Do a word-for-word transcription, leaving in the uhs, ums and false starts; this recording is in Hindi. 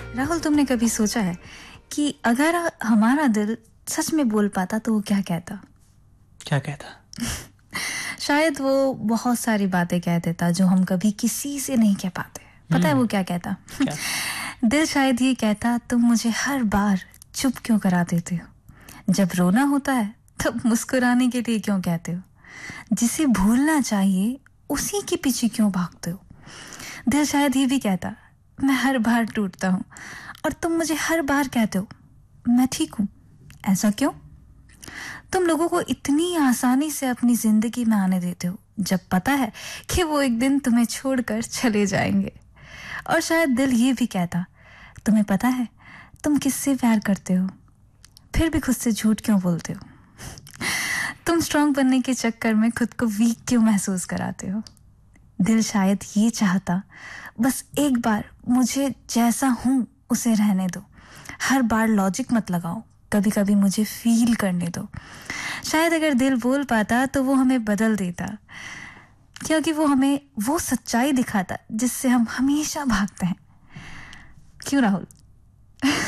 राहुल, तुमने कभी सोचा है कि अगर हमारा दिल सच में बोल पाता तो वो क्या कहता? क्या कहता? शायद वो बहुत सारी बातें कह देता जो हम कभी किसी से नहीं कह पाते। पता है वो हम्म, क्या कहता? क्या? दिल शायद ये कहता, तुम मुझे हर बार चुप क्यों करा देते हो? जब रोना होता है तब मुस्कुराने के लिए क्यों कहते हो? जिसे भूलना चाहिए उसी के पीछे क्यों भागते हो? दिल शायद ये भी कहता, मैं हर बार टूटता हूँ और तुम मुझे हर बार कहते हो मैं ठीक हूँ। ऐसा क्यों? तुम लोगों को इतनी आसानी से अपनी जिंदगी में आने देते हो जब पता है कि वो एक दिन तुम्हें छोड़कर चले जाएंगे। और शायद दिल ये भी कहता, तुम्हें पता है तुम किससे प्यार करते हो, फिर भी खुद से झूठ क्यों बोलते हो? तुम स्ट्रांग बनने के चक्कर में खुद को वीक क्यों महसूस कराते हो? दिल शायद ये चाहता, बस एक बार मुझे जैसा हूं उसे रहने दो। हर बार लॉजिक मत लगाओ, कभी कभी मुझे फील करने दो। शायद अगर दिल बोल पाता तो वो हमें बदल देता, क्योंकि वो हमें वो सच्चाई दिखाता जिससे हम हमेशा भागते हैं। क्यों राहुल?